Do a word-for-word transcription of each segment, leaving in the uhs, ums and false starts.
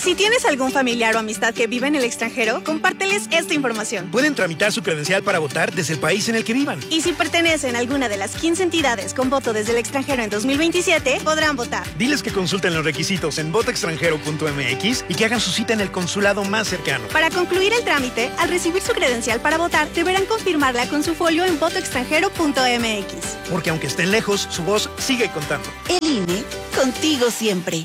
Si tienes algún familiar o amistad que vive en el extranjero, compárteles esta información. Pueden tramitar su credencial para votar desde el país en el que vivan. Y si pertenecen a alguna de las quince entidades con voto desde el extranjero en dos mil veintisiete, podrán votar. Diles que consulten los requisitos en voto extranjero punto m x y que hagan su cita en el consulado más cercano. Para concluir el trámite, al recibir su credencial para votar, deberán confirmarla con su folio en voto extranjero punto m x. Porque aunque estén lejos, su voz sigue contando. El I N E, contigo siempre.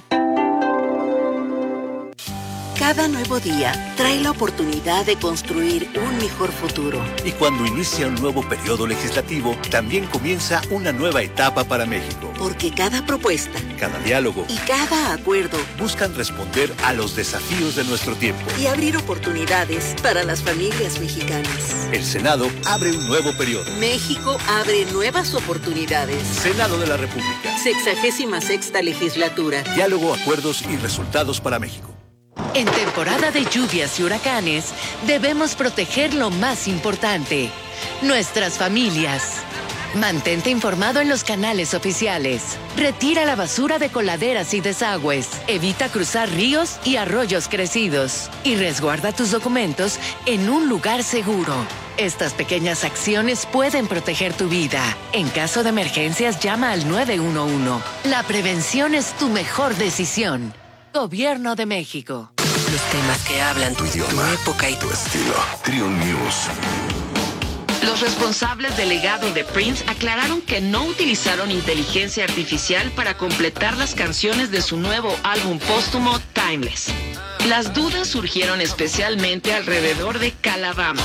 Cada nuevo día trae la oportunidad de construir un mejor futuro. Y cuando inicia un nuevo periodo legislativo, también comienza una nueva etapa para México. Porque cada propuesta, cada diálogo y cada acuerdo buscan responder a los desafíos de nuestro tiempo y abrir oportunidades para las familias mexicanas. El Senado abre un nuevo periodo. México abre nuevas oportunidades. Senado de la República. Sexagésima sexta legislatura. Diálogo, acuerdos y resultados para México. En temporada de lluvias y huracanes, debemos proteger lo más importante, nuestras familias. Mantente informado en los canales oficiales. Retira la basura de coladeras y desagües. Evita cruzar ríos y arroyos crecidos. Y resguarda tus documentos en un lugar seguro. Estas pequeñas acciones pueden proteger tu vida. En caso de emergencias, llama al nueve uno uno. La prevención es tu mejor decisión. Gobierno de México. Los temas que hablan tu idioma, tu época y tu estilo. Trio News. Los responsables del legado de Prince aclararon que no utilizaron inteligencia artificial para completar las canciones de su nuevo álbum póstumo Timeless. Las dudas surgieron especialmente alrededor de Calabama,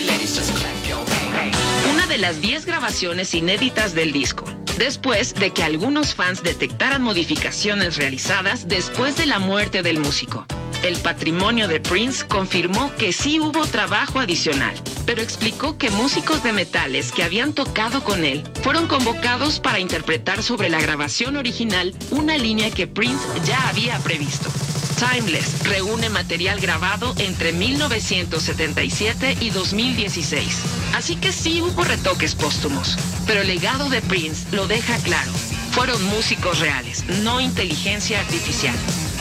una de las diez grabaciones inéditas del disco, después de que algunos fans detectaran modificaciones realizadas después de la muerte del músico. El patrimonio de Prince confirmó que sí hubo trabajo adicional, pero explicó que músicos de metales que habían tocado con él fueron convocados para interpretar sobre la grabación original una línea que Prince ya había previsto. Timeless reúne material grabado entre mil novecientos setenta y siete y dos mil dieciséis, así que sí hubo retoques póstumos, pero el legado de Prince lo deja claro. Fueron músicos reales, no inteligencia artificial.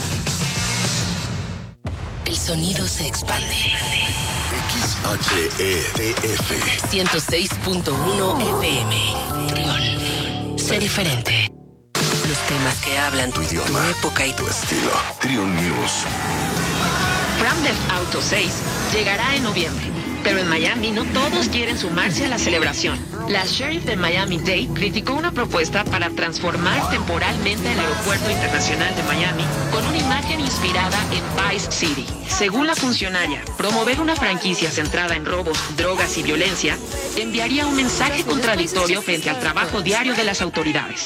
El sonido se expande. X H E T F ciento seis punto uno F M. Trión. Sé diferente. Los temas que hablan tu idioma, tu época y tu estilo. Trio News. Grand Theft Auto seis llegará en noviembre, pero en Miami no todos quieren sumarse a la celebración. La sheriff de Miami-Dade criticó una propuesta para transformar temporalmente el aeropuerto internacional de Miami con una imagen inspirada en Vice City. Según la funcionaria, promover una franquicia centrada en robos, drogas y violencia enviaría un mensaje contradictorio frente al trabajo diario de las autoridades.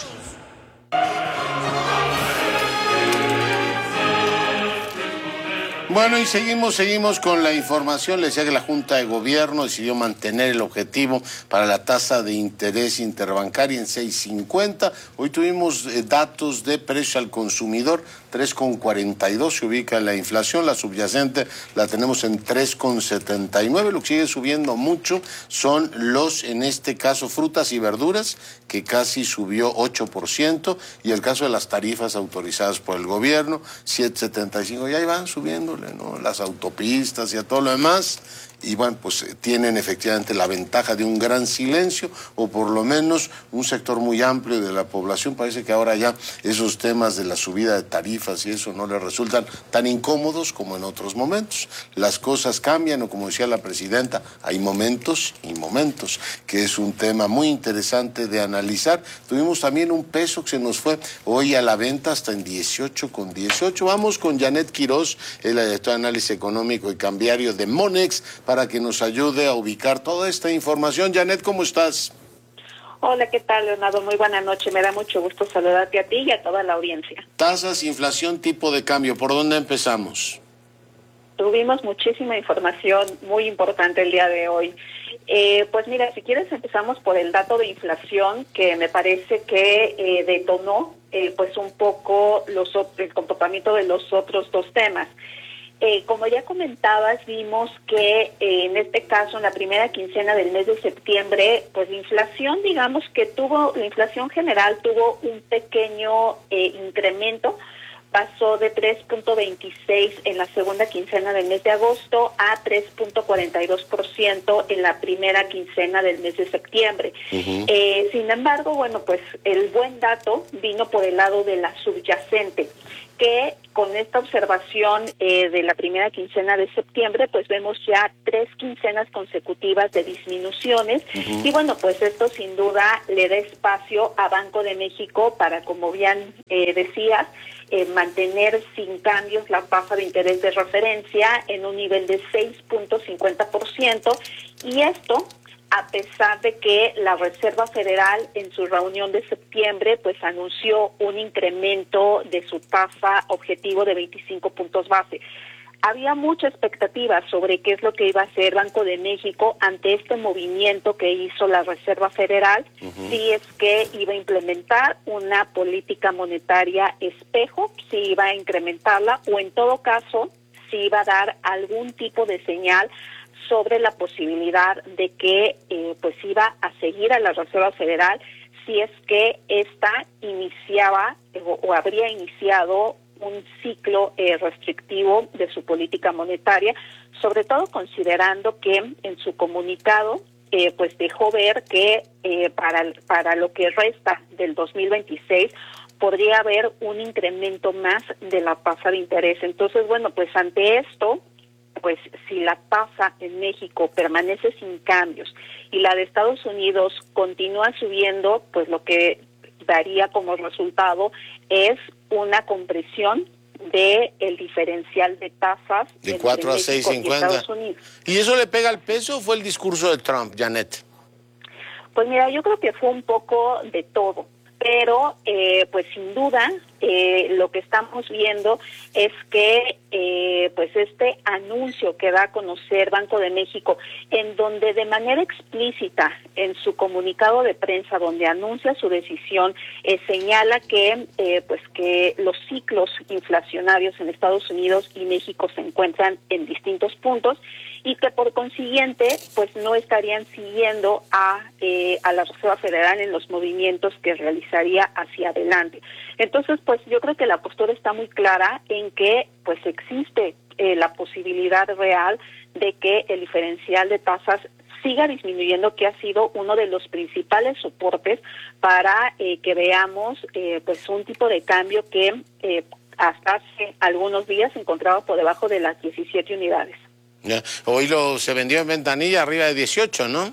Bueno, y seguimos, seguimos con la información. Les decía que la Junta de Gobierno decidió mantener el objetivo para la tasa de interés interbancaria en seis punto cincuenta. Hoy tuvimos eh, datos de precio al consumidor, tres coma cuarenta y dos se ubica la inflación, la subyacente la tenemos en tres coma setenta y nueve. Lo que sigue subiendo mucho son los, en este caso, frutas y verduras, que casi subió ocho por ciento, y el caso de las tarifas autorizadas por el gobierno, siete coma setenta y cinco, y ahí van subiéndole, ¿no? Las autopistas y a todo lo demás. Y bueno, pues tienen efectivamente la ventaja de un gran silencio, o por lo menos un sector muy amplio de la población. Parece que ahora ya esos temas de la subida de tarifas y eso no les resultan tan incómodos como en otros momentos. Las cosas cambian, o como decía la presidenta, hay momentos y momentos, que es un tema muy interesante de analizar. Tuvimos también un peso que se nos fue hoy a la venta hasta en dieciocho con dieciocho. Vamos con Janet Quiroz, el director de análisis económico y cambiario de Monex, para que nos ayude a ubicar toda esta información. Janet, ¿cómo estás? Hola, ¿qué tal, Leonardo? Muy buena noche. Me da mucho gusto saludarte a ti y a toda la audiencia. Tasas, inflación, tipo de cambio. ¿Por dónde empezamos? Tuvimos muchísima información muy importante el día de hoy. Eh, pues mira, si quieres empezamos por el dato de inflación, que me parece que eh, detonó eh, pues un poco los, el comportamiento de los otros dos temas. Eh, como ya comentabas, vimos que eh, en este caso, en la primera quincena del mes de septiembre, pues la inflación, digamos que tuvo, la inflación general tuvo un pequeño eh, incremento, pasó de tres punto veintiséis en la segunda quincena del mes de agosto a tres punto cuarenta y dos por ciento en la primera quincena del mes de septiembre. Uh-huh. Eh, sin embargo, bueno, pues el buen dato vino por el lado de la subyacente, que con esta observación eh, de la primera quincena de septiembre, pues vemos ya tres quincenas consecutivas de disminuciones. Uh-huh. Y bueno, pues esto sin duda le da espacio a Banco de México para, como bien eh, decías, eh, mantener sin cambios la tasa de interés de referencia en un nivel de seis punto cincuenta por ciento, y esto a pesar de que la Reserva Federal en su reunión de septiembre pues anunció un incremento de su tasa objetivo de veinticinco puntos base. Había mucha expectativa sobre qué es lo que iba a hacer Banco de México ante este movimiento que hizo la Reserva Federal, uh-huh. si es que iba a implementar una política monetaria espejo, si iba a incrementarla, o en todo caso, si iba a dar algún tipo de señal sobre la posibilidad de que eh, pues iba a seguir a la Reserva Federal si es que ésta iniciaba eh, o, o habría iniciado un ciclo eh, restrictivo de su política monetaria, sobre todo considerando que en su comunicado eh, pues dejó ver que eh, para, para lo que resta del dos mil veintiséis podría haber un incremento más de la tasa de interés. Entonces, bueno, pues ante esto, pues si la tasa en México permanece sin cambios y la de Estados Unidos continúa subiendo, pues lo que daría como resultado es una compresión de el diferencial de tasas de cuatro a seis cincuenta. ¿Y, ¿Y eso le pega al peso o fue el discurso de Trump, Janet? Pues mira, yo creo que fue un poco de todo. Pero, eh, pues sin duda, eh, lo que estamos viendo es que, eh, pues este anuncio que da a conocer Banco de México, en donde de manera explícita, en su comunicado de prensa, donde anuncia su decisión, eh, señala que, eh, pues que los ciclos inflacionarios en Estados Unidos y México se encuentran en distintos puntos, y que por consiguiente pues no estarían siguiendo a eh, a la Reserva Federal en los movimientos que realizaría hacia adelante. Entonces, pues yo creo que la postura está muy clara en que pues existe eh, la posibilidad real de que el diferencial de tasas siga disminuyendo, que ha sido uno de los principales soportes para eh, que veamos eh, pues un tipo de cambio que eh, hasta hace algunos días se encontraba por debajo de las diecisiete unidades. Ya. Hoy lo se vendió en ventanilla arriba de dieciocho, ¿no?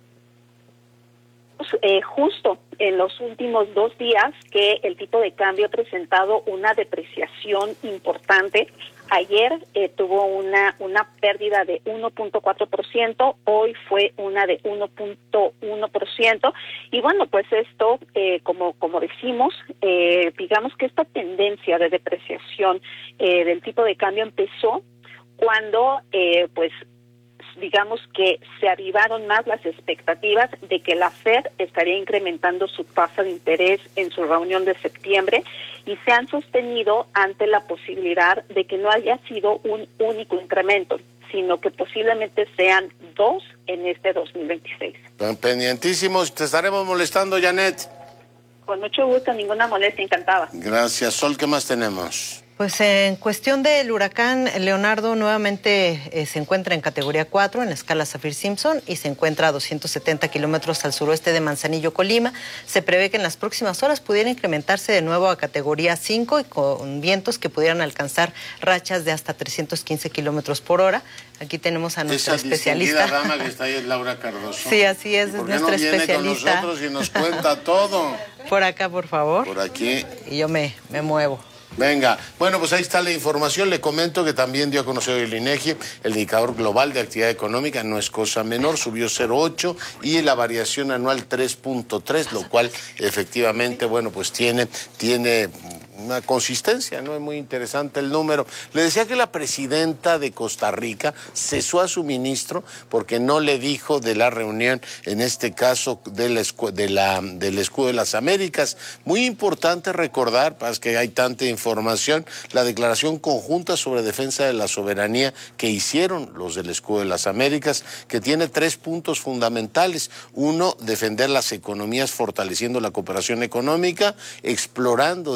Eh, justo en los últimos dos días que el tipo de cambio ha presentado una depreciación importante. Ayer eh, tuvo una una pérdida de uno punto cuatro por ciento, hoy fue una de uno punto uno por ciento, y bueno, pues esto, eh, como como decimos, eh, digamos que esta tendencia de depreciación eh, del tipo de cambio empezó cuando, eh, pues, digamos que se avivaron más las expectativas de que la Fed estaría incrementando su tasa de interés en su reunión de septiembre, y se han sostenido ante la posibilidad de que no haya sido un único incremento, sino que posiblemente sean dos en este dos mil veintiséis. Pendientísimos, te estaremos molestando, Janet. Con mucho gusto, ninguna molestia, encantada. Gracias. Sol, ¿qué más tenemos? Pues en cuestión del huracán, Leonardo nuevamente eh, se encuentra en categoría cuatro en la escala Saffir-Simpson y se encuentra a doscientos setenta kilómetros al suroeste de Manzanillo, Colima. Se prevé que en las próximas horas pudiera incrementarse de nuevo a categoría cinco y con vientos que pudieran alcanzar rachas de hasta trescientos quince kilómetros por hora. Aquí tenemos a nuestra Esa especialista. Esa dama que está ahí es Laura Cardoso. Sí, así es, es nuestra no viene especialista. Con nosotros y nos cuenta todo. Por acá, por favor. Por aquí. Y yo me, me muevo. Venga, bueno, pues ahí está la información. Le comento que también dio a conocer el INEGI el indicador global de actividad económica, no es cosa menor, subió cero punto ocho y la variación anual tres punto tres, lo cual efectivamente, bueno, pues tiene, tiene una consistencia, ¿no? Es muy interesante el número. Le decía que la presidenta de Costa Rica cesó a su ministro porque no le dijo de la reunión, en este caso de la, de la, del Escudo de las Américas. Muy importante recordar, para que hay tanta información, la declaración conjunta sobre defensa de la soberanía que hicieron los del Escudo de las Américas, que tiene tres puntos fundamentales. Uno, defender las economías fortaleciendo la cooperación económica, explorando, dice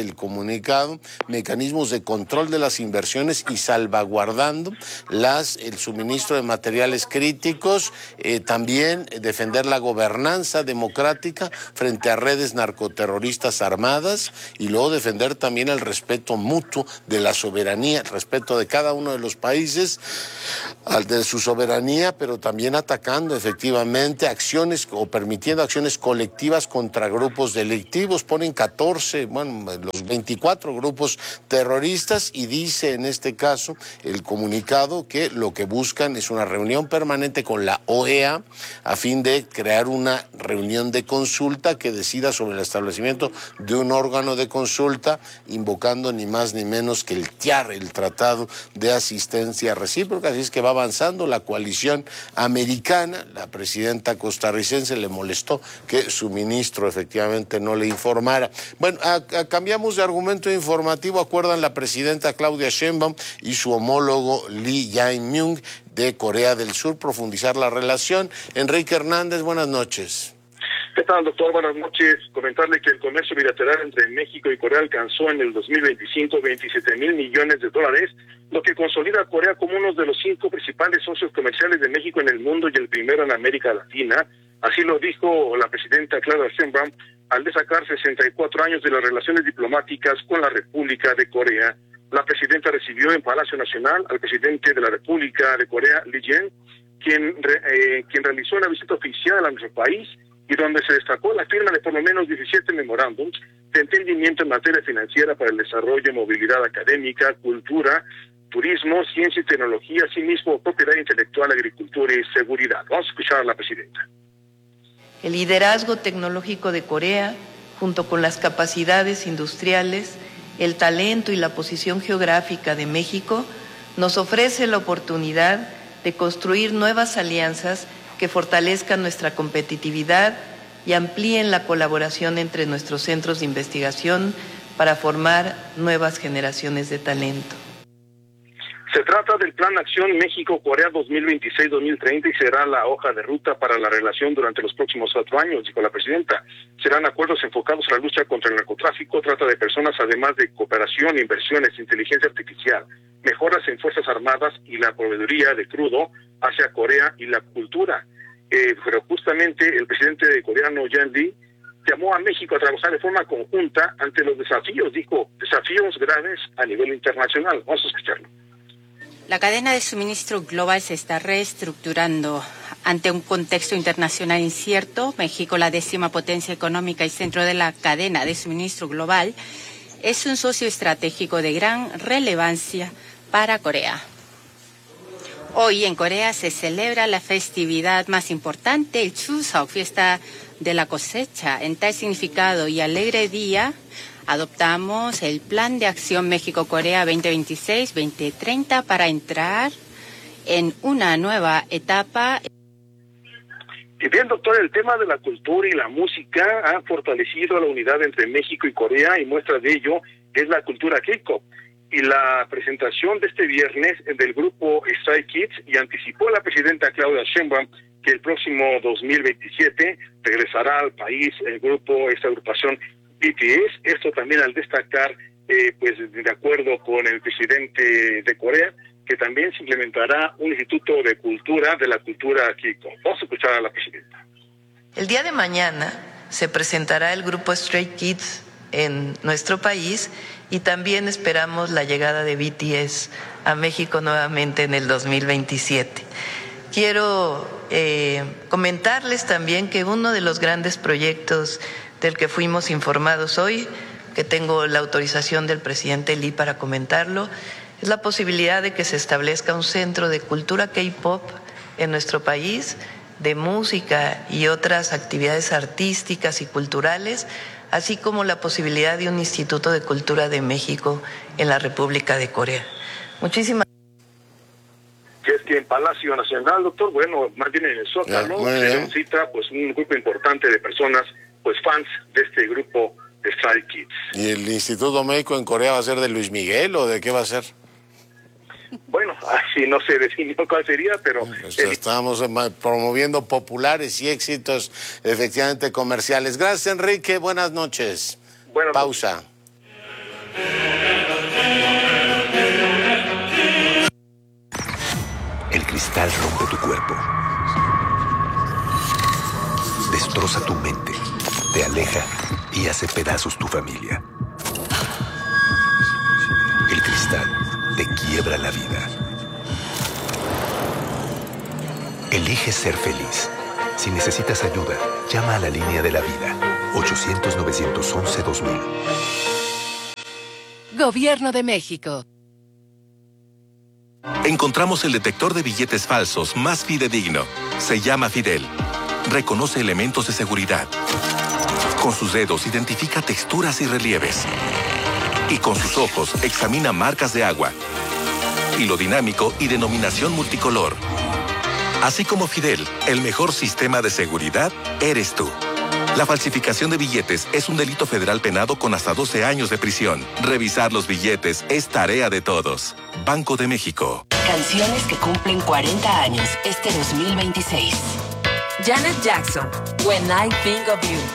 el comunicado, mecanismos de control de las inversiones y salvaguardando las, el suministro de materiales críticos, eh, también defender la gobernanza democrática frente a redes narcoterroristas armadas y luego defender también el respeto mutuo de la soberanía, el respeto de cada uno de los países al de su soberanía, pero también atacando efectivamente acciones o permitiendo acciones colectivas contra grupos delictivos. Ponen catorce, bueno, los veinticuatro grupos terroristas y dice en este caso el comunicado que lo que buscan es una reunión permanente con la O E A a fin de crear una reunión de consulta que decida sobre el establecimiento de un órgano de consulta invocando ni más ni menos que el T I A R, el Tratado de Asistencia Recíproca. Así es que va avanzando la coalición americana. La presidenta costarricense le molestó que su ministro efectivamente no le informara. Bueno, a, a, cambiamos de argumento informativo. Acuerdan la presidenta Claudia Sheinbaum y su homólogo Lee Jae-myung de Corea del Sur profundizar la relación. Enrique Hernández, buenas noches. ¿Qué tal, doctor? Buenas noches. Comentarle que el comercio bilateral entre México y Corea alcanzó en el dos mil veinticinco veintisiete mil millones de dólares, lo que consolida a Corea como uno de los cinco principales socios comerciales de México en el mundo y el primero en América Latina. Así lo dijo la presidenta Claudia Sheinbaum al destacar sesenta y cuatro años de las relaciones diplomáticas con la República de Corea. La presidenta recibió en Palacio Nacional al presidente de la República de Corea, Lee Jae-myung, quien, eh, quien realizó una visita oficial a nuestro país y donde se destacó la firma de por lo menos diecisiete memorándums de entendimiento en materia financiera para el desarrollo, movilidad académica, cultura, turismo, ciencia y tecnología, asimismo propiedad intelectual, agricultura y seguridad. Vamos a escuchar a la presidenta. El liderazgo tecnológico de Corea, junto con las capacidades industriales, el talento y la posición geográfica de México, nos ofrece la oportunidad de construir nuevas alianzas que fortalezcan nuestra competitividad y amplíen la colaboración entre nuestros centros de investigación para formar nuevas generaciones de talento. Se trata del Plan Acción México-Corea dos mil veintiséis dos mil treinta y será la hoja de ruta para la relación durante los próximos cuatro años, dijo la presidenta. Serán acuerdos enfocados a la lucha contra el narcotráfico, trata de personas, además de cooperación, inversiones, inteligencia artificial, mejoras en Fuerzas Armadas y la proveeduría de crudo hacia Corea y la cultura. Eh, pero justamente el presidente coreano Yoon Lee llamó a México a trabajar de forma conjunta ante los desafíos, dijo, desafíos graves a nivel internacional. Vamos a escucharlo. La cadena de suministro global se está reestructurando ante un contexto internacional incierto. México, la décima potencia económica y centro de la cadena de suministro global, es un socio estratégico de gran relevancia para Corea. Hoy en Corea se celebra la festividad más importante, el Chuseok, fiesta de la cosecha. En tal significado y alegre día, adoptamos el Plan de Acción México-Corea veinte veintiséis veinte treinta para entrar en una nueva etapa. Y bien, doctor, el tema de la cultura y la música ha fortalecido la unidad entre México y Corea y muestra de ello es la cultura K-pop. Y la presentación de este viernes del grupo Stray Kids y anticipó la presidenta Claudia Sheinbaum que el próximo dos mil veintisiete regresará al país el grupo, esta agrupación B T S. Esto también al destacar, eh, pues de acuerdo con el presidente de Corea, que también se implementará un instituto de cultura de la cultura K-pop. Vamos a escuchar a la presidenta. El día de mañana se presentará el grupo Stray Kids en nuestro país y también esperamos la llegada de B T S a México nuevamente en el dos mil veintisiete. Quiero eh, comentarles también que uno de los grandes proyectos del que fuimos informados hoy, que tengo la autorización del presidente Lee para comentarlo, es la posibilidad de que se establezca un centro de cultura K-pop en nuestro país, de música y otras actividades artísticas y culturales, así como la posibilidad de un Instituto de Cultura de México en la República de Corea. Muchísimas Que es que en Palacio Nacional, doctor, bueno, más bien en el Zócalo, se cita pues un grupo importante de personas, pues fans de este grupo de Stray Kids. ¿Y el Instituto México en Corea va a ser de Luis Miguel o de qué va a ser? Bueno, así no se definió cuál sería, pero... Pues estamos promoviendo populares y éxitos efectivamente comerciales. Gracias, Enrique. Buenas noches. Buenas Pausa. noches. cristal rompe tu cuerpo. Destroza tu mente, te aleja y hace pedazos tu familia. El cristal te quiebra la vida. Elige ser feliz. Si necesitas ayuda, llama a la línea de la vida. ochocientos, novecientos once, dos mil. Gobierno de México. Encontramos el detector de billetes falsos más fidedigno. Se llama Fidel. Reconoce elementos de seguridad. Con sus dedos identifica texturas y relieves. Y con sus ojos examina marcas de agua. Hilo dinámico y denominación multicolor. Así como Fidel, el mejor sistema de seguridad eres tú. La falsificación de billetes es un delito federal penado con hasta doce años de prisión. Revisar los billetes es tarea de todos. Banco de México. Canciones que cumplen cuarenta años este dos mil veintiséis. Janet Jackson, When I Think of You.